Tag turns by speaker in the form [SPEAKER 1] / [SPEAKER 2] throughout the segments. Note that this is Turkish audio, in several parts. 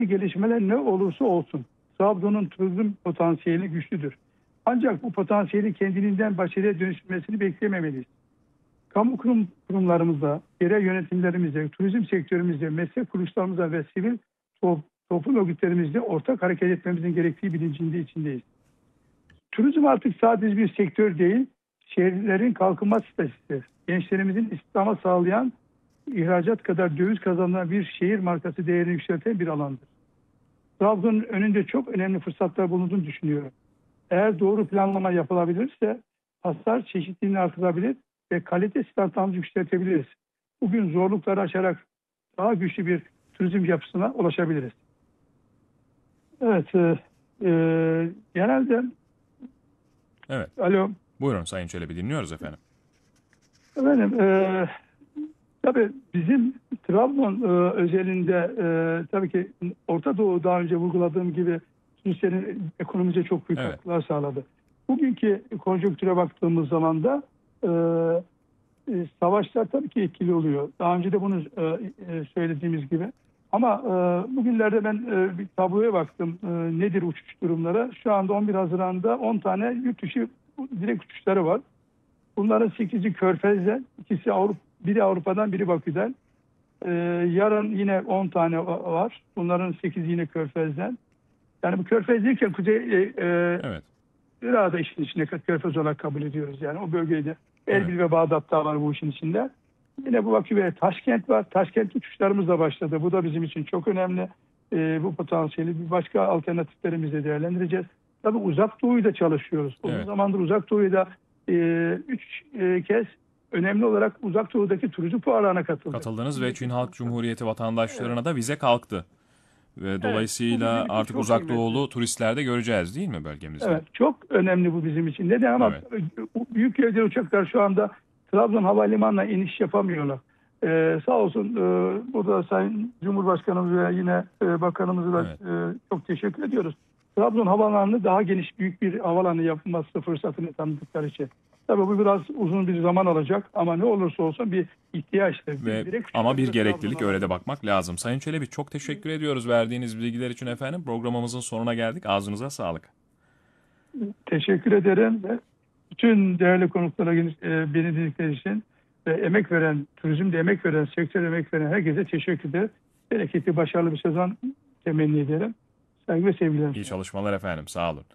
[SPEAKER 1] gelişmeler ne olursa olsun Trabzon'un turizm potansiyeli güçlüdür. Ancak bu potansiyeli kendiliğinden başarıya dönüşmesini beklememeliyiz. Kamu kurumlarımızda, yerel yönetimlerimizde, turizm sektörümüzde, meslek kuruluşlarımızda ve sivil toplum örgütlerimizde ortak hareket etmemizin gerektiği bilincinde içindeyiz. Turizm artık sadece bir sektör değil, şehirlerin kalkınma stratejisi, gençlerimizin istihdamı sağlayan, ihracat kadar döviz kazanan bir şehir markası değerini yükselten bir alandır. Trabzon'un önünde çok önemli fırsatlar bulunduğunu düşünüyorum. Eğer doğru planlama yapılabilirse hasar çeşitliliğini artırabilir ve kalite standartlarımızı yükseltebiliriz. Bugün zorlukları aşarak daha güçlü bir turizm yapısına ulaşabiliriz. Evet, genelde...
[SPEAKER 2] Evet.
[SPEAKER 1] Alo.
[SPEAKER 2] Buyurun Sayın Çelebi, dinliyoruz efendim.
[SPEAKER 1] Efendim, tabii bizim Trabzon özelinde tabii ki Orta Doğu daha önce vurguladığım gibi Türkiye'nin ekonomice çok büyük katkılar sağladı. Bugünkü konjonktüre baktığımız zaman da savaşlar tabii ki etkili oluyor. Daha önce de bunu söylediğimiz gibi. Ama bugünlerde ben bir tabloya baktım. Nedir uçuş durumları? Şu anda 11 Haziran'da 10 tane yurt dışı direkt uçuşları var. Bunların 8'i Körfez'den, biri Avrupa'dan, biri Bakü'den. Yarın yine 10 tane var. Bunların 8'i yine Körfez'den. Yani bu Körfez değilken Kuzey Irak'da işin içinde Körfez olarak kabul ediyoruz. Yani o bölgede Erbil ve Bağdat'ta var bu işin içinde. Yine bu Bakü ve Taşkent var. Taşkent uçuşlarımız da başladı. Bu da bizim için çok önemli. Bu potansiyeli bir başka alternatiflerimizle değerlendireceğiz. Tabii Uzak Doğu'yu da çalışıyoruz. Uzun zamandır Uzak Doğu'yu da 3 kez önemli olarak Uzak Doğu'daki turizm fuarlarına
[SPEAKER 2] katıldınız ve Çin Halk Cumhuriyeti vatandaşlarına da vize kalktı. Ve dolayısıyla artık Uzak Doğulu turistler de göreceğiz değil mi bölgemizde?
[SPEAKER 1] Evet, çok önemli bu bizim için. Neden? Ama büyük gövdeli uçaklar şu anda Trabzon Havalimanı'na iniş yapamıyorlar. Sağ olsun burada Sayın Cumhurbaşkanımız ve yine bakanımıza da çok teşekkür ediyoruz. Trabzon Havalimanı'nı daha geniş büyük bir havaalanı yapılması fırsatını tanıdıkları için. Tabii bu biraz uzun bir zaman alacak ama ne olursa olsun bir ihtiyaçtır.
[SPEAKER 2] Ama bir gereklilik, öyle de bakmak lazım. Sayın Çelebi, çok teşekkür ediyoruz verdiğiniz bilgiler için efendim. Programımızın sonuna geldik. Ağzınıza sağlık.
[SPEAKER 1] Teşekkür ederim. Bütün değerli konuklara beni dinledikleri için ve emek veren, turizmde emek veren, sektör emek veren herkese teşekkür ederim. Bereketli, başarılı bir sezon temenni ederim. Saygı ve sevgiler.
[SPEAKER 2] İyi çalışmalar efendim. Sağ olun.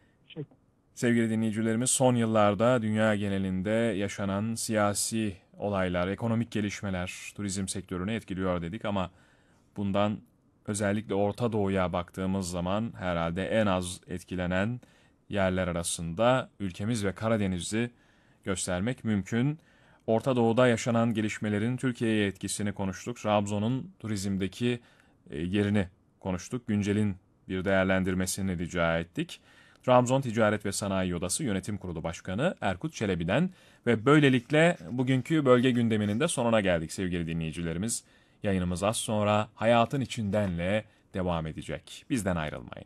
[SPEAKER 2] Sevgili dinleyicilerimiz, son yıllarda dünya genelinde yaşanan siyasi olaylar, ekonomik gelişmeler turizm sektörünü etkiliyor dedik ama bundan özellikle Orta Doğu'ya baktığımız zaman herhalde en az etkilenen yerler arasında ülkemiz ve Karadeniz'i göstermek mümkün. Orta Doğu'da yaşanan gelişmelerin Türkiye'ye etkisini konuştuk. Trabzon'un turizmdeki yerini konuştuk. Güncel'in bir değerlendirmesini rica ettik. Trabzon Ticaret ve Sanayi Odası Yönetim Kurulu Başkanı Erkut Çelebi'den ve böylelikle bugünkü bölge gündeminin de sonuna geldik sevgili dinleyicilerimiz. Yayınımız az sonra Hayatın İçinden'le devam edecek. Bizden ayrılmayın.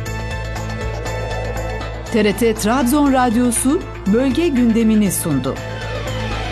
[SPEAKER 3] TRT Trabzon Radyosu bölge gündemini sundu.